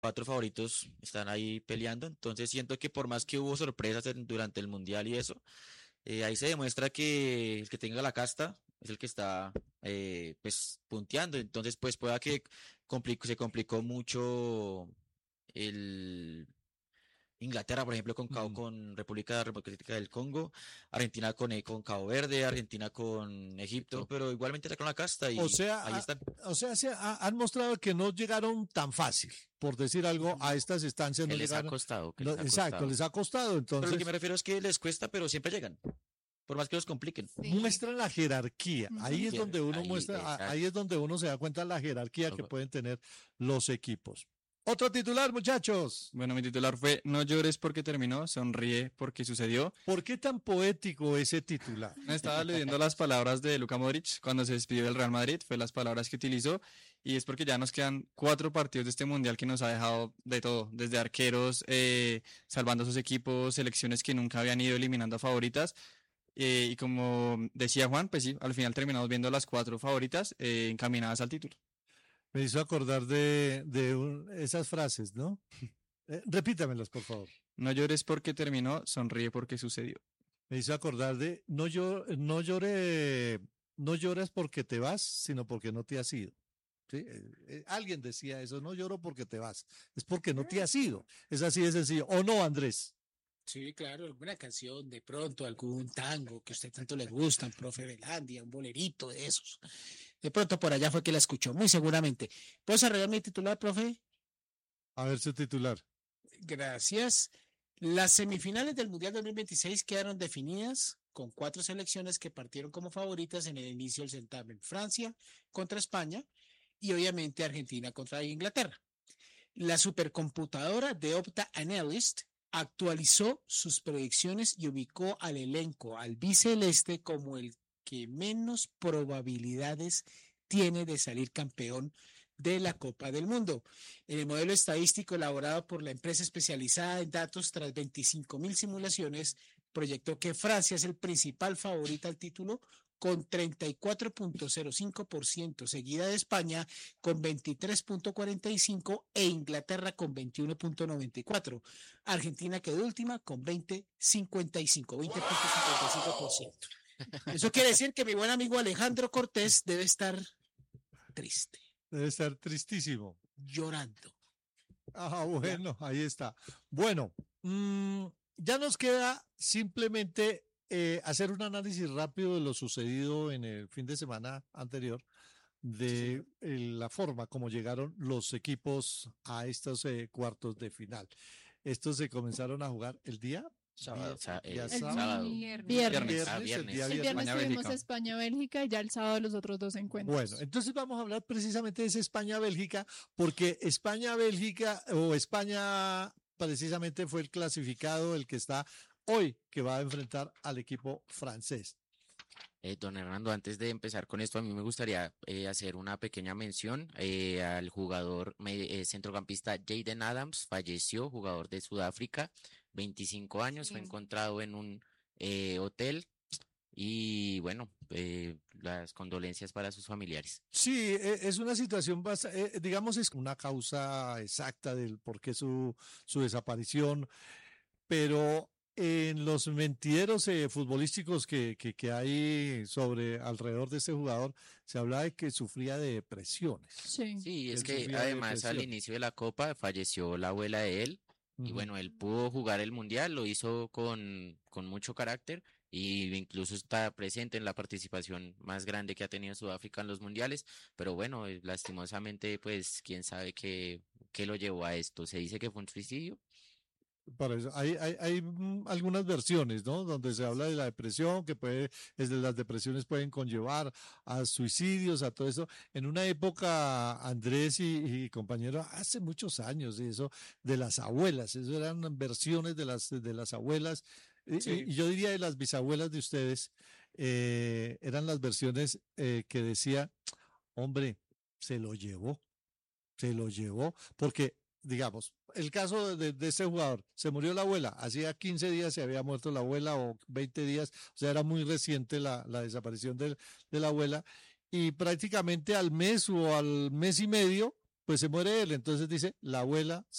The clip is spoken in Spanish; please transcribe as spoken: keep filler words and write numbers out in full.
cuatro favoritos están ahí peleando, entonces siento que por más que hubo sorpresas en- durante el Mundial y eso, eh, ahí se demuestra que el que tenga la casta es el que está eh, pues punteando, entonces pues pueda que complicó- se complicó mucho el Inglaterra, por ejemplo, con, Cabo- Mm. con República Democrática del Congo, Argentina con, eh, con Cabo Verde, Argentina con Egipto, Egipto. pero igualmente está con la casta O y sea, ahí a- están. o sea, se ha- han mostrado que no llegaron tan fácil, por decir algo, a estas instancias Que no les ha llegaron. costado, que No, les ha exacto, costado. les ha costado. Pero lo que me Entonces, refiero es que les cuesta, pero siempre llegan, por más que los compliquen. Sí. muestran la jerarquía. Ahí es Sí, donde uno ahí, muestra, a- exacto. ahí es donde uno se da cuenta de la jerarquía que Ojo. pueden tener los equipos. Otro titular, muchachos. Bueno, mi titular fue No llores porque terminó, sonríe porque sucedió. ¿Por qué tan poético ese titular? Me estaba leyendo las palabras de Luka Modric cuando se despidió del Real Madrid, fue las palabras que utilizó, y es porque ya nos quedan cuatro partidos de este mundial que nos ha dejado de todo, desde arqueros, eh, salvando a sus equipos, selecciones que nunca habían ido eliminando a favoritas. Eh, y como decía Juan, pues sí, al final terminamos viendo las cuatro favoritas eh, encaminadas al título. Me hizo acordar de, de un- esas frases, ¿no? Eh, repítamelas, por favor. No llores porque terminó, sonríe porque sucedió. Me hizo acordar de no llo- no llore, no llores porque te vas, sino porque no te has ido. ¿Sí? Eh, eh, alguien decía eso, no lloro porque te vas, es porque no te has ido. Es así de sencillo. ¿O no, Andrés? Sí, claro, alguna canción, de pronto, algún tango que a usted tanto le gusta, un profe Velandia, un bolerito de esos. De pronto por allá fue que la escuchó, muy seguramente. ¿Puedo desarrollar mi titular, profe? A ver su titular. Gracias. Las semifinales del Mundial dos mil veintiséis quedaron definidas con cuatro selecciones que partieron como favoritas en el inicio del certamen. Francia contra España y obviamente Argentina contra Inglaterra. La supercomputadora de Opta Analyst actualizó sus predicciones y ubicó al elenco albiceleste como el que menos probabilidades tiene de salir campeón de la Copa del Mundo. En el modelo estadístico elaborado por la empresa especializada en datos tras veinticinco mil simulaciones, proyectó que Francia es el principal favorito al título con treinta y cuatro punto cero cinco por ciento, seguida de España con veintitrés punto cuarenta y cinco por ciento e Inglaterra con veintiuno punto noventa y cuatro por ciento. Argentina quedó última con veinte punto cincuenta y cinco, veinte punto cincuenta y cinco por ciento. Eso quiere decir que mi buen amigo Alejandro Cortés debe estar triste, Debe estar tristísimo. llorando. Ah, bueno, ahí está. Bueno, mm, ya nos queda simplemente eh, hacer un análisis rápido de lo sucedido en el fin de semana anterior, de eh, la forma como llegaron los equipos a estos eh, cuartos de final. Estos se comenzaron a jugar el día Sábado, vier- sa- día el El sábado, sábado. viernes. Viernes. Ah, el día viernes. El viernes. viernes tuvimos España-Bélgica. España-Bélgica y ya el sábado los otros dos encuentros. Bueno, entonces vamos a hablar precisamente de ese España-Bélgica, porque España-Bélgica o España precisamente fue el clasificado, el que está hoy, que va a enfrentar al equipo francés. Eh, don Hernando, antes de empezar con esto, a mí me gustaría eh, hacer una pequeña mención eh, al jugador me- eh, centrocampista Jaden Adams, falleció, jugador de Sudáfrica, veinticinco años, fue Sí. encontrado en un eh, hotel y bueno, eh, las condolencias para sus familiares. Sí, e- es una situación, bast- eh, digamos, es una causa exacta del por qué su, su desaparición, pero en los mentideros eh, futbolísticos que, que, que hay sobre alrededor de este jugador, se habla de que sufría de depresiones. Sí. Sí, es Él que sufría de además al depresión. inicio de la Copa falleció la abuela de él. Y Ujú. bueno, él pudo jugar el mundial, lo hizo con, con mucho carácter y incluso está presente en la participación más grande que ha tenido Sudáfrica en los mundiales. Pero bueno, eh, lastimosamente, pues quién sabe qué, qué lo llevó a esto. Se dice que fue un suicidio. Para eso, hay, hay, hay mm, algunas versiones, ¿no? Donde se habla de la depresión, que puede, es de las depresiones pueden conllevar a suicidios, a todo eso. En una época, Andrés y, y compañero, hace muchos años, y eso, de las abuelas, eso eran versiones de las, de las abuelas, y, Sí. y yo diría de las bisabuelas de ustedes, eh, eran las versiones eh, que decía, hombre, se lo llevó, se lo llevó, porque, digamos, el caso de, de ese jugador, se murió la abuela, hacía quince días se había muerto la abuela o veinte días, o sea, era muy reciente la, la desaparición del- de la abuela, y prácticamente al mes o al mes y medio, pues se muere él, entonces dice, la abuela